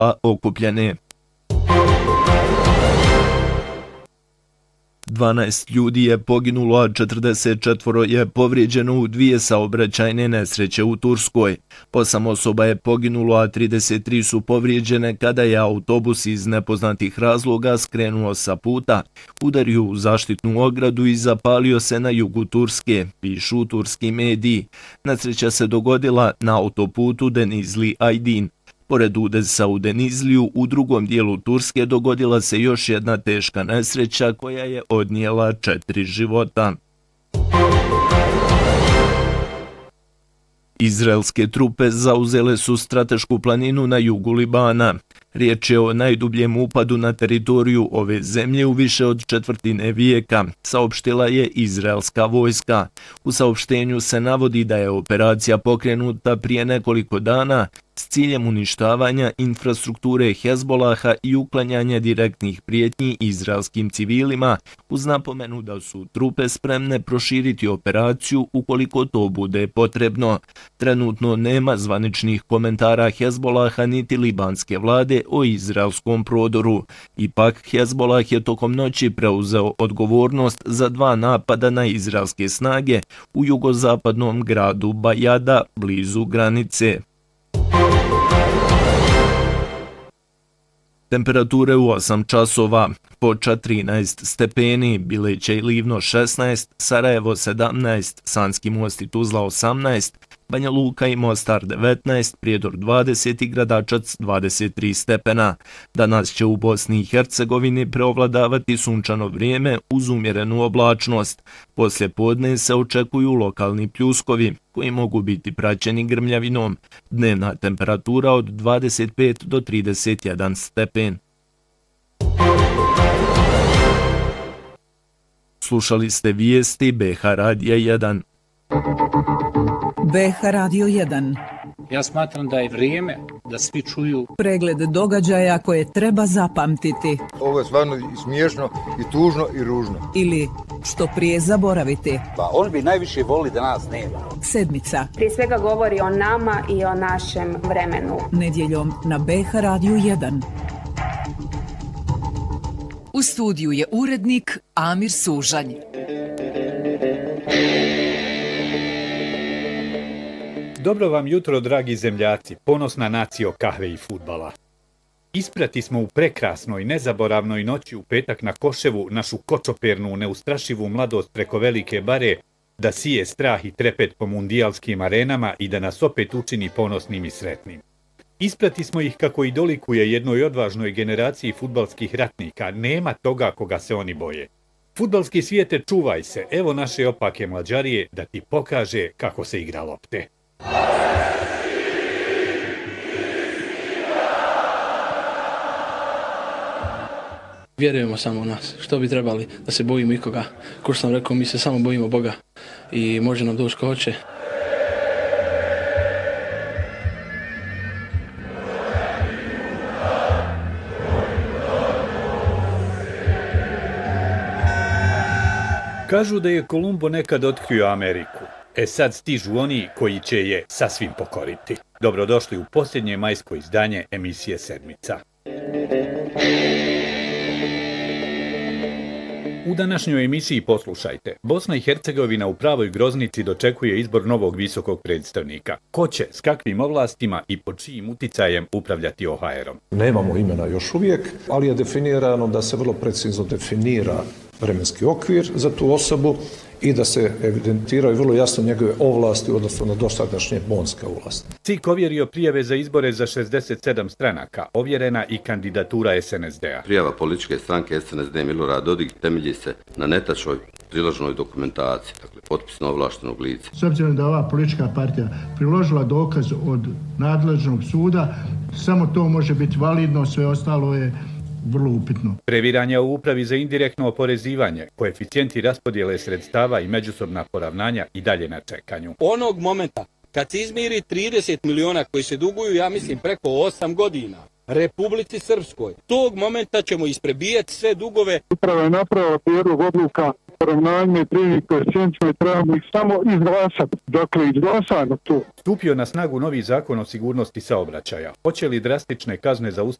a okupljene. 12 ljudi je poginulo, a 44 je povrijeđeno u 2 saobraćajne nesreće u Turskoj. 8 osoba je poginulo, a 33 su povrijeđene kada je autobus iz nepoznatih razloga skrenuo sa puta, udario u zaštitnu ogradu i zapalio se na jugu Turske, pišu turski mediji. Nesreća se dogodila na autoputu Denizli-Aydin. Pored udesa u Denizliju, u drugom dijelu Turske dogodila se još jedna teška nesreća koja je odnijela 4 života. Izraelske trupe zauzele su stratešku planinu na jugu Libana. Riječ je o najdubljem upadu na teritoriju ove zemlje u više od četvrtine vijeka, saopštila je izraelska vojska. U saopštenju se navodi da je operacija pokrenuta prije nekoliko dana s ciljem uništavanja infrastrukture Hezbolaha i uklanjanja direktnih prijetnji izraelskim civilima, uz napomenu da su trupe spremne proširiti operaciju ukoliko to bude potrebno. Trenutno nema zvaničnih komentara Hezbolaha niti libanske vlade o izraelskom prodoru. Ipak, Hezbolah je tokom noći preuzeo odgovornost za 2 napada na izraelske snage u jugozapadnom gradu Bajada, blizu granice. Temperature u 8 časova, Foča 13 stepeni, Bileća i Livno 16, Sarajevo 17, Sanski Most i Tuzla 18, Banja Luka i Mostar 19, Prijedor 20 i Gradačac 23 stepena. Danas će u Bosni i Hercegovini preovladavati sunčano vrijeme uz umjerenu oblačnost. Poslije podne se očekuju lokalni pljuskovi koji mogu biti praćeni grmljavinom. Dnevna temperatura od 25 do 31 stepen. Slušali ste vijesti BH Radija 1. BH Radio 1. Ja smatram da je vrijeme da svi čuju pregled događaja koje treba zapamtiti. Ovo je stvarno i smiješno, i tužno, i ružno. Ili što prije zaboraviti. Pa on bi najviše voli da nas nema. Sedmica. Prije svega govori o nama i o našem vremenu. Nedjeljom na BH Radio 1. U studiju je urednik Amir Sužanj. Dobro vam jutro, dragi zemljaci, ponosna nacijo kahve i fudbala. Isprati smo u prekrasnoj, nezaboravnoj noći u petak na Koševu našu kočopernu, neustrašivu mladost preko Velike bare, da sije strah i trepet po mundijalskim arenama i da nas opet učini ponosnim i sretnim. Isprati smo ih kako i dolikuje jednoj odvažnoj generaciji fudbalskih ratnika, nema toga koga se oni boje. Fudbalski svijete, čuvaj se, evo naše opake mlađarije da ti pokaže kako se igra lopte. Vjerujemo samo u nas. Što bi trebali da se bojimo ikoga? Ko što sam rekao, mi se samo bojimo Boga i može nam doći ko hoće. Kažu da je Kolumbo nekad otkrio Ameriku. Sad stižu oni koji će je sasvim pokoriti. Dobrodošli u posljednje majsko izdanje emisije Sedmica. U današnjoj emisiji poslušajte. Bosna i Hercegovina u pravoj groznici dočekuje izbor novog visokog predstavnika. Ko će, s kakvim ovlastima i pod čijim uticajem upravljati OHR-om? Nemamo imena još uvijek, ali je definirano da se vrlo precizno definira vremenski okvir za tu osobu i da se evidentiraju vrlo jasno njegove ovlasti odnosno na dosadašnje bonske ovlasti. CIK ovjerio prijave za izbore za 67 stranaka, ovjerena i kandidatura SNSD-a. Prijava političke stranke SNSD Milorad Dodik temelji se na netačnoj priloženoj dokumentaciji, dakle potpis neovlaštenog lica. S obzirom da ova politička partija priložila dokaz od nadležnog suda, samo to može biti validno, sve ostalo je vrlo upitno. Previranja u upravi za indirektno oporezivanje, koeficijenti raspodjele sredstava i međusobna poravnanja i dalje na čekanju. Onog momenta kad se izmiri 30 miliona koji se duguju, ja mislim preko 8 godina, Republici Srpskoj, tog momenta ćemo isprebijati sve dugove. Upravo je napravila prijedlog odluka poravnanjima i privrednim koeficijentima, trebamo ih samo izglasati. Dakle, izglasano to. Stupio na snagu novi zakon o sigurnosti saobraćaja. Hoće li drastične kazne za